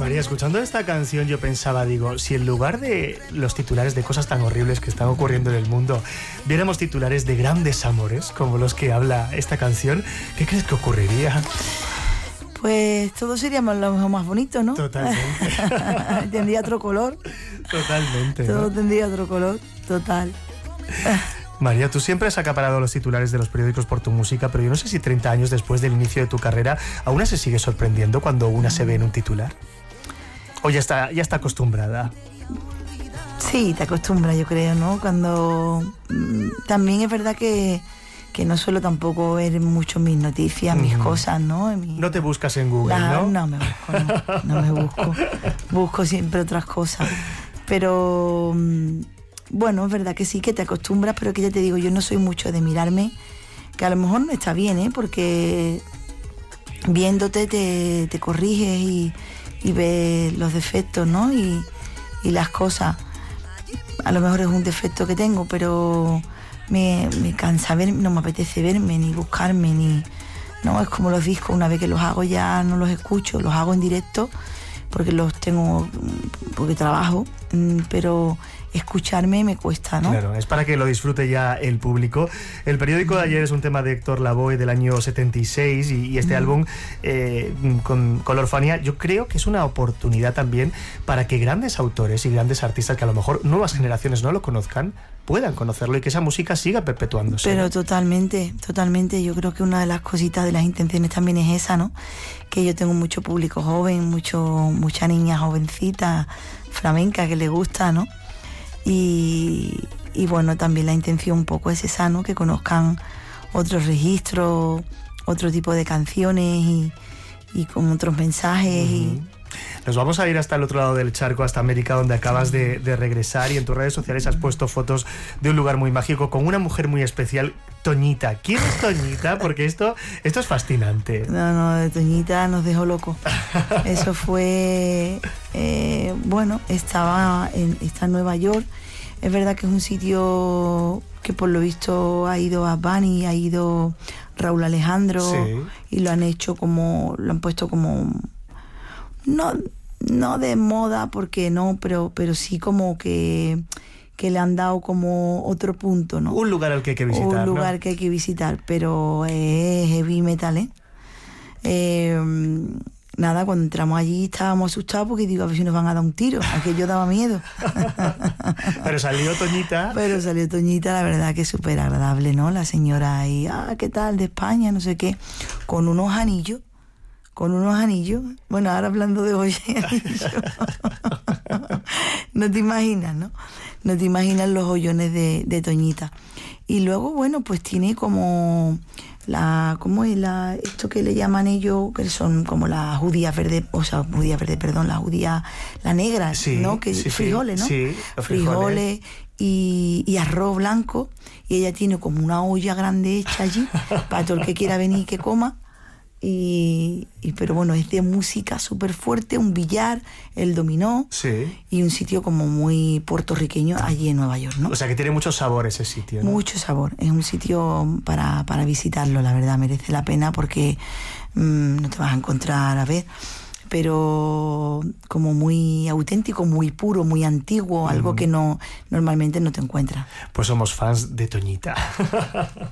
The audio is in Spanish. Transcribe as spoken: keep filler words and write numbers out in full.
María, escuchando esta canción yo pensaba, digo, si en lugar de los titulares de cosas tan horribles que están ocurriendo en el mundo, viéramos titulares de grandes amores, como los que habla esta canción, ¿qué crees que ocurriría? Pues todo sería más, lo más bonito, ¿no? Totalmente. Tendría otro color. Totalmente. Todo ¿no? tendría otro color, total. María, tú siempre has acaparado los titulares de los periódicos por tu música, pero yo no sé si treinta años después del inicio de tu carrera, ¿aún se sigue sorprendiendo cuando una se ve en un titular? ¿O ya está, ya está acostumbrada? Sí, te acostumbras, yo creo, ¿no? Cuando... También es verdad que, que no suelo tampoco ver mucho mis noticias, mis mm. cosas, ¿no? Mi... No te buscas en Google, La... ¿no? No me busco, no, no me busco. Busco siempre otras cosas. Pero... Bueno, es verdad que sí, que te acostumbras, pero que ya te digo, yo no soy mucho de mirarme, que a lo mejor no está bien, ¿eh? Porque viéndote te, te corriges y, y ves los defectos, ¿no? Y, y las cosas. A lo mejor es un defecto que tengo, pero me, me cansa ver, no me apetece verme, ni buscarme, ni... No, es como los discos, una vez que los hago ya no los escucho, los hago en directo, porque los tengo, porque trabajo, pero... escucharme me cuesta, ¿no? Claro, es para que lo disfrute ya el público. El periódico de ayer es un tema de Héctor Lavoe del año setenta y seis y, y este mm. álbum eh, con Colorfania yo creo que es una oportunidad también para que grandes autores y grandes artistas que a lo mejor nuevas generaciones no lo conozcan puedan conocerlo y que esa música siga perpetuándose. Pero totalmente, totalmente. Yo creo que una de las cositas de las intenciones también es esa, ¿no? Que yo tengo mucho público joven, mucho, mucha niña jovencita, flamenca que le gusta, ¿no? Y, y bueno, también la intención un poco es esa, ¿no? Que conozcan otros registros, otro tipo de canciones y, y con otros mensajes. Uh-huh. y... Nos vamos a ir hasta el otro lado del charco, hasta América, donde acabas de, de regresar, y en tus redes sociales has puesto fotos de un lugar muy mágico con una mujer muy especial, Toñita. ¿Quién es Toñita? Porque esto, esto es fascinante. No, no, de Toñita nos dejó locos. Eso fue... Eh, bueno, estaba en, está en Nueva York. Es verdad que es un sitio que por lo visto ha ido a Bunny, ha ido Raúl Alejandro, sí. Y lo han hecho como... Lo han puesto como... No, no de moda, porque no, pero, pero sí como que, que le han dado como otro punto, ¿no? Un lugar al que hay que visitar, Un lugar ¿no? que hay que visitar, pero es heavy metal, ¿eh? eh Nada, cuando entramos allí estábamos asustados porque digo, a ver si nos van a dar un tiro. Aquello daba miedo. Pero salió Toñita. Pero salió Toñita, la verdad que es súper agradable, ¿no? La señora ahí, ah, ¿qué tal? De España, no sé qué. Con unos anillos. Con unos anillos. Bueno, ahora hablando de hoy, anillos. No te imaginas, ¿no? No te imaginas los hoyones de, de Toñita. Y luego, bueno, pues tiene como... La, ¿cómo es la, esto que le llaman ellos? Que son como las judías verdes, o sea, judías verdes, perdón, las judías, las negras, sí, ¿no? Que sí, frijoles, ¿no? Sí, los frijoles. frijoles y, y arroz blanco. Y ella tiene como una olla grande hecha allí para todo el que quiera venir y que coma. Y, y pero bueno, es de música súper fuerte, un billar, el dominó, sí. Y un sitio como muy puertorriqueño allí en Nueva York, ¿no? O sea que tiene mucho sabor ese sitio, ¿no? Mucho sabor, es un sitio para, para visitarlo, la verdad, merece la pena porque mmm, no te vas a encontrar, a ver, pero como muy auténtico, muy puro, muy antiguo, mm. algo que no normalmente no te encuentras. Pues somos fans de Toñita.